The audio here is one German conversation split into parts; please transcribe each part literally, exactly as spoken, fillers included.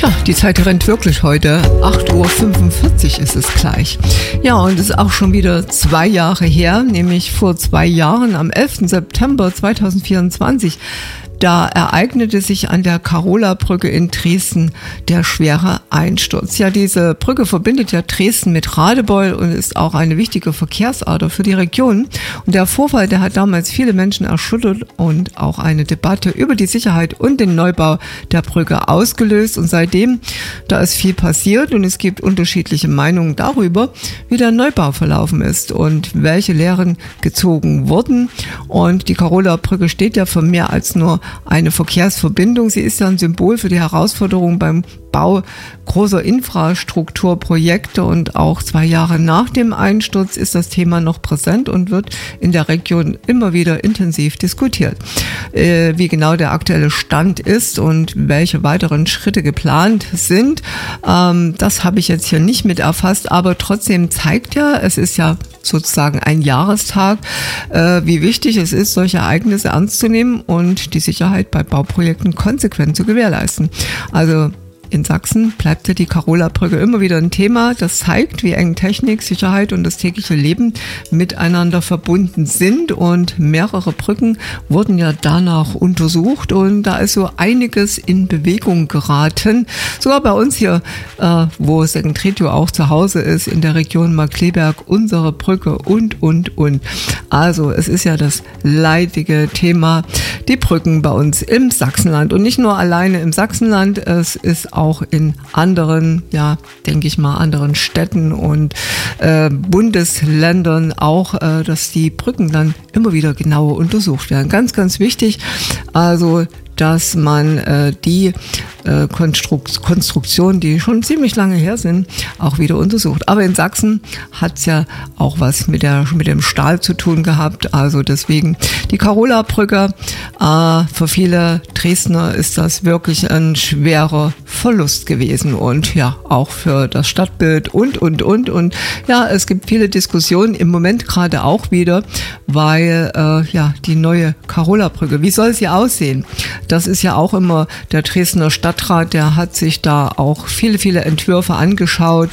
Ja, die Zeit rennt wirklich heute. acht Uhr fünfundvierzig ist es gleich. Ja, und es ist auch schon wieder zwei Jahre her, nämlich vor zwei Jahren, am elften September zweitausendvierundzwanzig. Da ereignete sich an der Karola-Brücke in Dresden der schwere Einsturz. Ja, diese Brücke verbindet ja Dresden mit Radebeul und ist auch eine wichtige Verkehrsader für die Region. Und der Vorfall, der hat damals viele Menschen erschüttert und auch eine Debatte über die Sicherheit und den Neubau der Brücke ausgelöst. Und seitdem, da ist viel passiert und es gibt unterschiedliche Meinungen darüber, wie der Neubau verlaufen ist und welche Lehren gezogen wurden. Und die Karola-Brücke steht ja für mehr als nur eine Verkehrsverbindung. Sie ist ja ein Symbol für die Herausforderungen beim Bau großer Infrastrukturprojekte und auch zwei Jahre nach dem Einsturz ist das Thema noch präsent und wird in der Region immer wieder intensiv diskutiert. Äh, wie genau der aktuelle Stand ist und welche weiteren Schritte geplant sind, ähm, das habe ich jetzt hier nicht mit erfasst, aber trotzdem zeigt ja, es ist ja sozusagen ein Jahrestag, äh, wie wichtig es ist, solche Ereignisse ernst zu nehmen und die Sicherheit bei Bauprojekten konsequent zu gewährleisten. Also in Sachsen bleibt ja die Karola-Brücke immer wieder ein Thema. Das zeigt, wie eng Technik, Sicherheit und das tägliche Leben miteinander verbunden sind. Und mehrere Brücken wurden ja danach untersucht. Und da ist so einiges in Bewegung geraten. Sogar bei uns hier, äh, wo Second-Tretio auch zu Hause ist, in der Region Markkleeberg, unsere Brücke und, und, und. Also es ist ja das leidige Thema, die Brücken bei uns im Sachsenland. Und nicht nur alleine im Sachsenland, es ist auch in anderen, ja, denke ich mal, anderen Städten und äh, Bundesländern auch, äh, dass die Brücken dann immer wieder genauer untersucht werden. Ganz, ganz wichtig, also dass man äh, die äh, Konstrukt- Konstruktionen, die schon ziemlich lange her sind, auch wieder untersucht. Aber in Sachsen hat's ja auch was mit der mit dem Stahl zu tun gehabt. Also deswegen die Karola-Brücke, äh, für viele Dresdner ist das wirklich ein schwerer Verlust gewesen und ja, auch für das Stadtbild und, und, und. Und ja, es gibt viele Diskussionen im Moment gerade auch wieder, weil äh, ja die neue Karola-Brücke, wie soll sie aussehen? Das ist ja auch immer der Dresdner Stadtrat, der hat sich da auch viele, viele Entwürfe angeschaut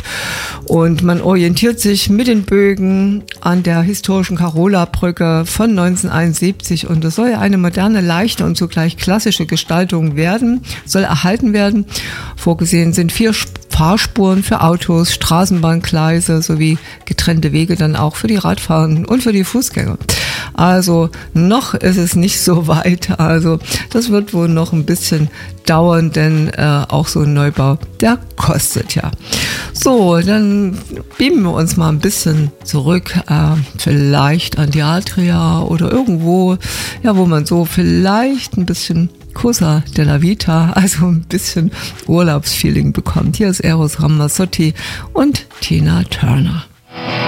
und man orientiert sich mit den Bögen an der historischen Karola-Brücke von neunzehnhunderteinundsiebzig und das soll ja eine moderne, leichte und zugleich klassische Gestaltung werden, soll erhalten werden. Vorgesehen sind vier Fahrspuren für Autos, Straßenbahngleise sowie getrennte Wege dann auch für die Radfahrenden und für die Fußgänger. Also noch ist es nicht so weit, also das wird wohl noch ein bisschen dauern, denn äh, auch so ein Neubau, der kostet ja. So, dann beamen wir uns mal ein bisschen zurück, äh, vielleicht an die Adria oder irgendwo, ja, wo man so vielleicht ein bisschen Cosa della Vita, also ein bisschen Urlaubsfeeling bekommt. Hier ist Eros Ramazzotti und Tina Turner.